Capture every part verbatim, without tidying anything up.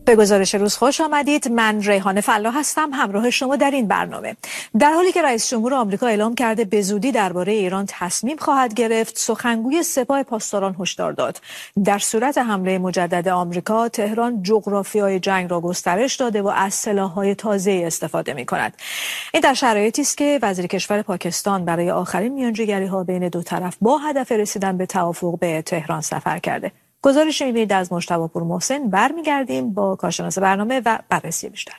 به گزارش روز خوش آمدید. من ریحانه فلاح هستم همراه شما در این برنامه. در حالی که رئیس جمهور آمریکا اعلام کرده به زودی درباره ایران تصمیم خواهد گرفت، سخنگوی سپاه پاسداران هشدار داد در صورت حمله مجدد آمریکا تهران جغرافیای جنگ را گسترش داده و از سلاح‌های تازه‌ای استفاده می‌کند. این در شرایطی است که وزیر کشور پاکستان برای آخرین میانجیگری‌ها بین دو طرف با هدف رسیدن به توافق به تهران سفر کرده. گزارش می‌بینید از مجتبی پور محسن. برمیگردیم با کارشناس برنامه و بررسی بیشتر.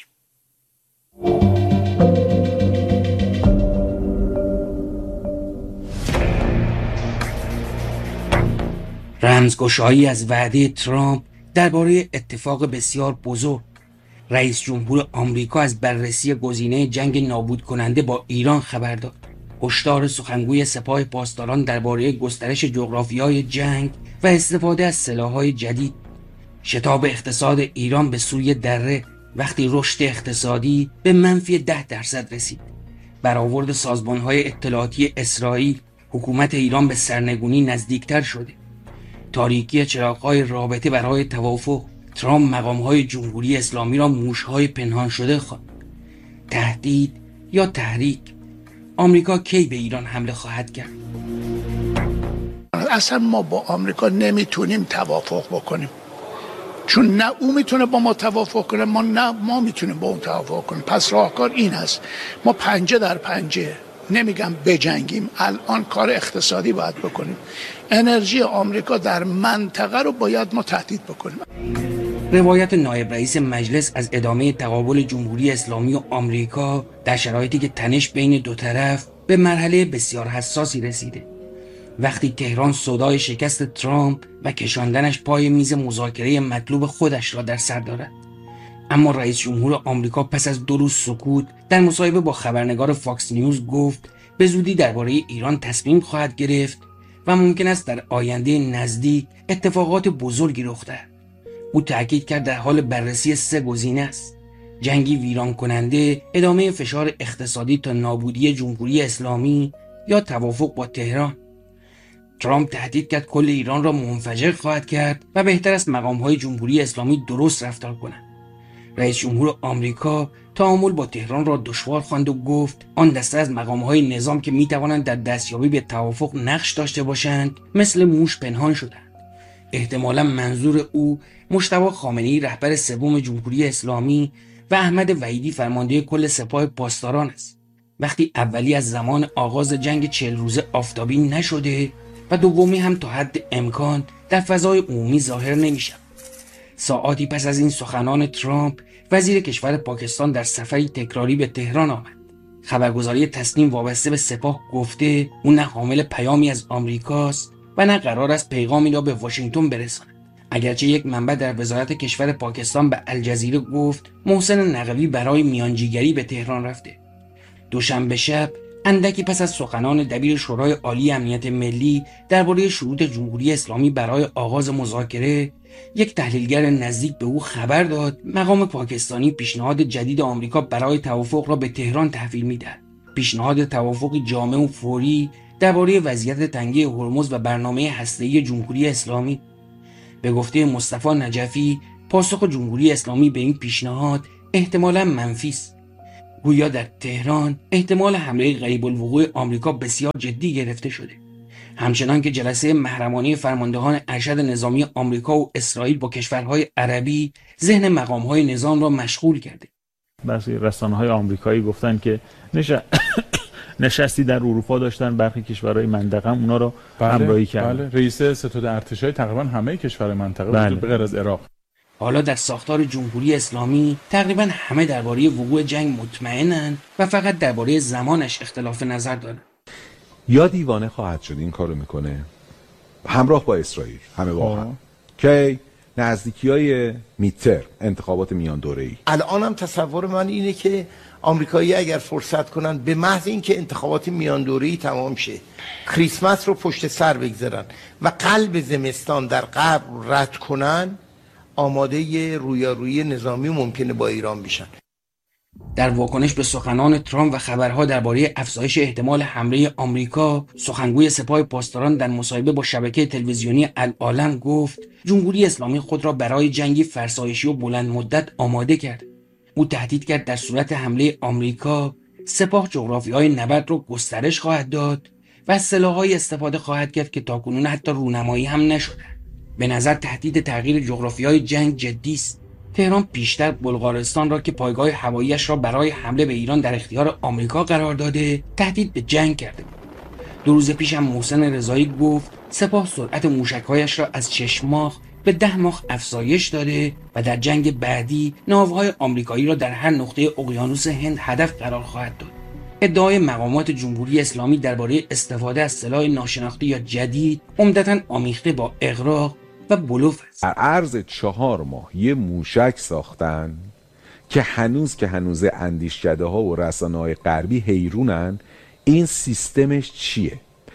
رمزگشایی از وعده ترامپ درباره اتفاق بسیار بزرگ. رئیس جمهور آمریکا از بررسی گزینه جنگ نابود کننده با ایران خبر داد. هشدار سخنگوی سپاه پاسداران درباره گسترش جغرافیای جنگ و استفاده از سلاح‌های جدید. شتاب اقتصاد ایران به سوی دره وقتی رشد اقتصادی به منفی ده درصد رسید. برآورد سازمان‌های اطلاعاتی اسرائیل، حکومت ایران به سرنگونی نزدیکتر شده. تاریکی چراغ‌های رابطه برای توافق. ترامپ مقام‌های جمهوری اسلامی را موش‌های پنهان شده خواند. تهدید یا تحریک؟ آمریکا کی به ایران حمله خواهد کرد؟ اصلا ما با آمریکا نمیتونیم توافق بکنیم، چون نه او میتونه با ما توافق کنه، ما نه ما میتونیم با اون توافق کنیم. پس راهکار این است، ما پنجه در پنجه، نمیگم بجنگیم، الان کار اقتصادی باید بکنیم. انرژی آمریکا در منطقه رو باید ما تهدید بکنیم. روایت نایب رئیس مجلس از ادامه تقابل جمهوری اسلامی و آمریکا در شرایطی که تنش بین دو طرف به مرحله بسیار حساسی رسیده. وقتی تهران صدای شکست ترامپ و کشاندنش پای میز مذاکره مطلوب خودش را در سر دارد. اما رئیس جمهور آمریکا پس از دو روز سکوت در مصاحبه با خبرنگار فاکس نیوز گفت به زودی درباره ایران تصمیم خواهد گرفت و ممکن است در آینده نزدیک اتفاقات بزرگی رخ دهد. او تاکید کرد در حال بررسی سه گزینه است: جنگی ویران کننده، ادامه فشار اقتصادی تا نابودی جمهوری اسلامی یا توافق با تهران. ترامپ تهدید کرد کل ایران را منفجر خواهد کرد و بهتر است مقام‌های جمهوری اسلامی درست رفتار کنند. رئیس جمهور آمریکا تعامل با تهران را دشوار خواند و گفت آن دسته از مقام‌های نظام که می‌توانند در دستیابی به توافق نقش داشته باشند مثل موش پنهان شدند. احتمالاً منظور او مجتبی خامنه‌ای رهبر سوم جمهوری اسلامی و احمد وحیدی فرمانده کل سپاه پاسداران است. وقتی اولی از زمان آغاز جنگ چهل روزه آفتابی نشده و دومی هم تا حد امکان در فضای عمومی ظاهر نمی‌شود. ساعاتی پس از این سخنان ترامپ، وزیر کشور پاکستان در سفری تکراری به تهران آمد. خبرگزاری تسنیم وابسته به سپاه گفته او نه حامل پیامی از آمریکاست و نه قرار است پیغامی را به واشنگتن برساند. اگرچه یک منبع در وزارت کشور پاکستان به الجزیره گفت محسن نقوی برای میانجیگری به تهران رفته. دوشنبه شب اندکی پس از سخنان دبیر شورای عالی امنیت ملی درباره شروط جمهوری اسلامی برای آغاز مذاکره، یک تحلیلگر نزدیک به او خبر داد مقام پاکستانی پیشنهاد جدید آمریکا برای توافق را به تهران تحویل می‌دهد. پیشنهاد توافقی جامع و فوری درباره وضعیت تنگه هرمز و برنامه هسته‌ای جمهوری اسلامی. به گفته مصطفی نجفی، پاسخ جمهوری اسلامی به این پیشنهاد احتمالاً منفی است. گویا در تهران احتمال حمله قریب الوقوع آمریکا بسیار جدی گرفته شده. همچنان که جلسه محرمانه فرماندهان ارشد نظامی آمریکا و اسرائیل با کشورهای عربی ذهن مقام‌های نظام را مشغول کرده. بعضی رسانه‌های آمریکایی گفتن که نش... نشستی در اروپا داشتن، برخی کشورهای منطقه هم اونا رو بله، همراهی کردن. بله، رئیس ستاد ارتشای تقریبا همه کشورهای منطقه بله. به غیر از عراق. حالا در ساختار جمهوری اسلامی تقریبا همه درباره وقوع جنگ مطمئنن و فقط درباره زمانش اختلاف نظر دارن. یا دیوانه خواهد شد این کارو میکنه همراه با اسرائیل همه با هم که نزدیکی‌های میتر انتخابات میان دوره‌ای. الان هم تصور من اینه که آمریکایی اگر فرصت کنن به محض اینکه انتخابات میان دوره‌ای تمام شه کریسمس رو پشت سر بگذارن و قلب زمستان در قبر رد کنن، آماده رویارویی نظامی ممکنه با ایران بشن. در واکنش به سخنان ترامپ و خبرها درباره افزایش احتمال حمله آمریکا، سخنگوی سپاه پاسداران در مصاحبه با شبکه تلویزیونی العالم گفت جمهوری اسلامی خود را برای جنگی فرسایشی و بلند مدت آماده کرد. او تهدید کرد در صورت حمله آمریکا، سپاه جغرافیای نبرد را گسترش خواهد داد و از سلاح‌های استفاده خواهد کرد که تاکنون حتی رونمایی هم نشده. به نظر تهدید تغییر جغرافیای جنگ جدی است. تهران پیشتر بلغارستان را که پایگاه هوایی‌اش را برای حمله به ایران در اختیار آمریکا قرار داده، تهدید به جنگ کرده بود. دو روز پیش هم محسن رضایی گفت سپاه سرعت موشک‌هایش را از شش ماه به ده ماه افزایش داده و در جنگ بعدی ناوهای آمریکایی را در هر نقطه اقیانوس هند هدف قرار خواهد داد. ادعای مقامات جمهوری اسلامی درباره استفاده از سلاح ناشناخته یا جدید عمدتاً آمیخته با اغراق و بلوف است. در عرض چهار ماه یه موشک ساختن که هنوز که هنوز اندیشکده ها و رسانه های غربی حیرونن این سیستمش چیه؟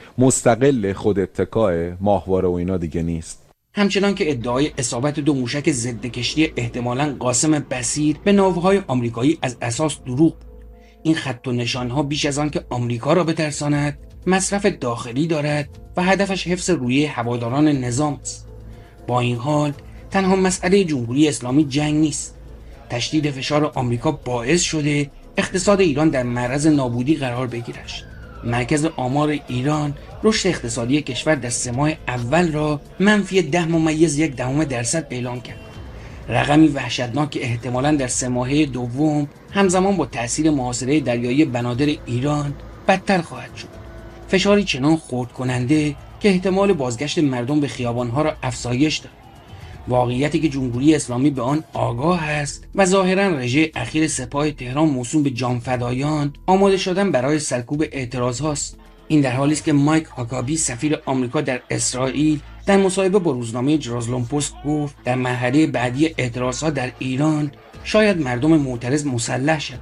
مستقل خود اتکای ماهواره و اینا دیگه نیست. همچنان که ادعای اصابت دو موشک ضد کشتی احتمالاً قاسم بصیر به ناوهای آمریکایی از اساس دروغ بود. این خط و نشانها بیش از آن که آمریکا را بترساند مصرف داخلی دارد و هدفش حفظ رویه هواداران نظام است. با این حال تنها مسئله جمهوری اسلامی جنگ نیست. تشدید فشار آمریکا باعث شده اقتصاد ایران در معرض نابودی قرار بگیرد. مرکز آمار ایران رشد اقتصادی کشور در سه ماه اول را منفی ده ممیز یک دهم درصد اعلام کرد. رقمی وحشتناک که احتمالاً در سه ماهه دوم همزمان با تأثیر محاصره دریایی بنادر ایران بدتر خواهد شد. فشاری چنان خرد کننده که احتمال بازگشت مردم به خیابانها را افزایش داد. واقعیتی که جمهوری اسلامی به آن آگاه است و ظاهراً رژه اخیر سپاه تهران موسوم به جانفدایان آماده شدن برای سرکوب اعتراض هاست. این در حالی است که مایک هاکابی سفیر آمریکا در اسرائیل در مصاحبه با روزنامه جرازلم پست گفت در مرحله بعدی اعتراضها در ایران شاید مردم معترض مسلح شد.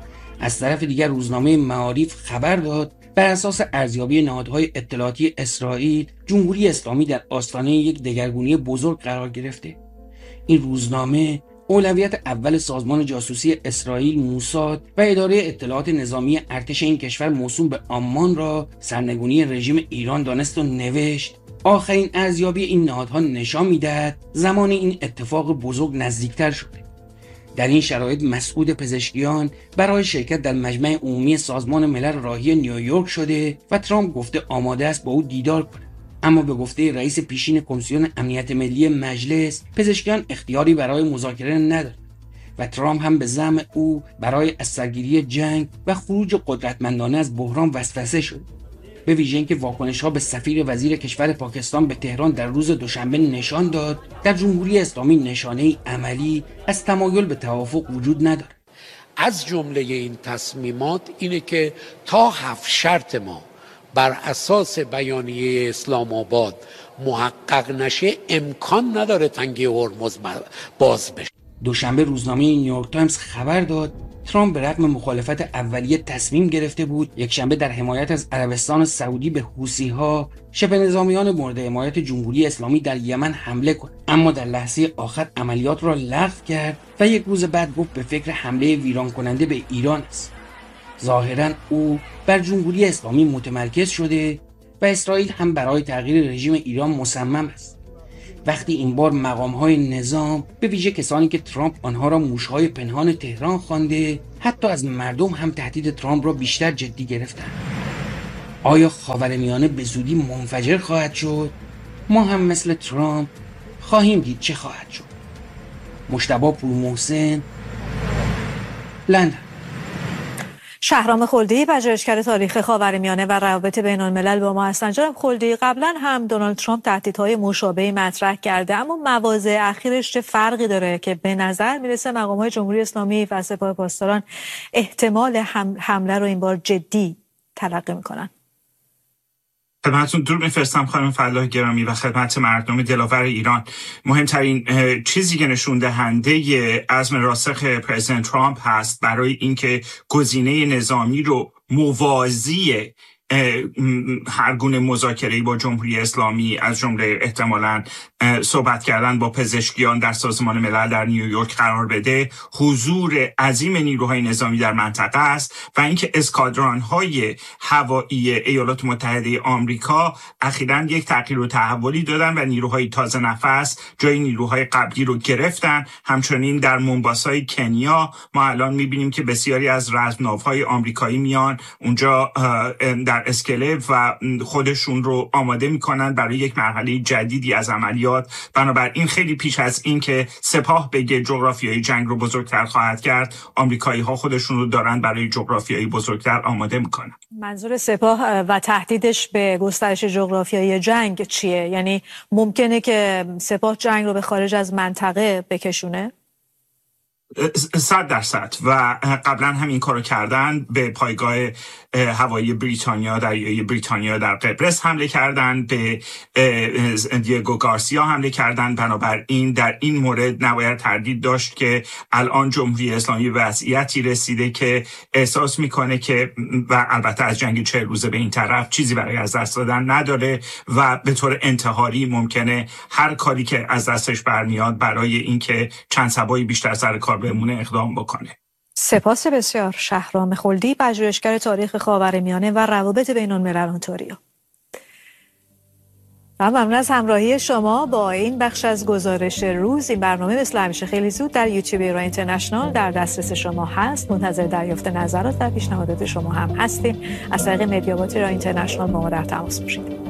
از طرف دیگر روزنامه معارف خبر داد بر اساس ارزیابی نهادهای اطلاعاتی اسرائیل جمهوری اسلامی در آستانه یک دگرگونی بزرگ قرار گرفته. این روزنامه اولویت اول سازمان جاسوسی اسرائیل موساد و اداره اطلاعات نظامی ارتش این کشور موسوم به آمان را سرنگونی رژیم ایران دانست و نوشت آخرین ارزیابی این نهادها نشان می‌دهد زمان این اتفاق بزرگ نزدیکتر شده. در این شرایط مسعود پزشکیان برای شرکت در مجمع عمومی سازمان ملل راهی نیویورک شده و ترامپ گفته آماده است با او دیدار کند. اما به گفته رئیس پیشین کمیسیون امنیت ملی مجلس، پزشکیان اختیاری برای مذاکره ندارد و ترامپ هم به زعم او برای از سرگیری جنگ و خروج قدرتمندانه از بحران وسوسه شد. به ویژه اینکه واکنش‌ها به سفیر وزیر کشور پاکستان به تهران در روز دوشنبه نشان داد در جمهوری اسلامی نشانه‌ای عملی از تمایل به توافق وجود ندارد. از جمله این تصمیمات اینه که تا هفت شرط ما بر اساس بیانیه اسلام آباد محقق نشه امکان نداره تنگه هرمز باز بشه. دوشنبه روزنامه نیویورک تایمز خبر داد ترامپ به رغم مخالفت اولیه تصمیم گرفته بود یکشنبه در حمایت از عربستان سعودی به حوثی‌ها شبه نظامیان مورد حمایت جمهوری اسلامی در یمن حمله کند، اما در لحظه آخر عملیات را لغو کرد و یک روز بعد گفت به فکر حمله ویران کننده به ایران است. ظاهراً او بر جمهوری اسلامی متمرکز شده و اسرائیل هم برای تغییر رژیم ایران مصمم است. وقتی این بار مقام‌های نظام به ویژه کسانی که ترامپ آنها را موش‌های پنهان تهران خوانده حتی از مردم هم تهدید ترامپ را بیشتر جدی گرفتند. آیا خاورمیانه به زودی منفجر خواهد شد؟ ما هم مثل ترامپ خواهیم دید چه خواهد شد. مجتبی پورمحسن، لندن. شهرام خلدی پژوهشگر تاریخ خاورمیانه و روابط بین‌الملل با ما هستند. جناب خلدی، قبلا هم دونالد ترامپ تهدیدهای مشابهی مطرح کرده، اما مواضع اخیرش چه فرقی داره که به نظر میرسه مقام‌های جمهوری اسلامی و سپاه پاسداران احتمال حمله رو این بار جدی تلقی میکنن؟ خدمتتون درود می‌فرستم خانم فلاح گرامی و خدمت مردم دلاور ایران. مهمترین چیزی که نشون دهنده عزم راسخ پرزیدنت ترامپ هست برای اینکه گزینه نظامی رو موازی هر گونه مذاکره‌ای با جمهوری اسلامی، از جمله احتمالاً صحبت کردن با پزشکیان در سازمان ملل در نیویورک قرار بده، حضور عظیم نیروهای نظامی در منطقه است و اینکه اسکادران‌های هوایی ایالات متحده آمریکا اخیراً یک تغییر و تحولی دادن و نیروهای تازه نفس جای نیروهای قبلی رو گرفتن. همچنین در مومباسای کنیا ما الان می‌بینیم که بسیاری از رزمناوهای آمریکایی میان اونجا در اسکله و خودشون رو آماده میکنن برای یک مرحله جدیدی از عملیات. بنابراین خیلی پیش از این که سپاه بگه جغرافیای جنگ رو بزرگتر خواهد کرد، آمریکایی ها خودشون رو دارن برای جغرافیای بزرگتر آماده میکنن. منظور سپاه و تهدیدش به گسترش جغرافیای جنگ چیه؟ یعنی ممکنه که سپاه جنگ رو به خارج از منطقه بکشونه؟ صد درصد و قبلا هم این کارو کردن. به پایگاه هوایی بریتانیا دریایی بریتانیا در قبرس حمله کردن، به دیگو گارسیا حمله کردن. بنابراین در این مورد نباید تردید داشت که الان جمهوری اسلامی به وضعیتی رسیده که احساس میکنه که و البته از جنگ چهل روزه به این طرف چیزی برای از دست دادن نداره و به طور انتحاری ممکنه هر کاری که از دستش برمیاد برای اینکه چند صبایی بیشتر سر کار بمونه اقدام بکنه. سپاس بسیار. شهرام خلدی، پژوهشگر تاریخ خاورمیانه و روابط بین الملل اونتاریو. و ممنون از همراهی شما با این بخش از گزارش روز. این برنامه مثل همیشه خیلی زود در یوتیوب ایران اینترنشنال در دسترس شما هست. منتظر دریافت نظرات و پیشنهادات شما هم هستیم. از طریق مدیابات ایران اینترنشنال با ما در تماس باشید.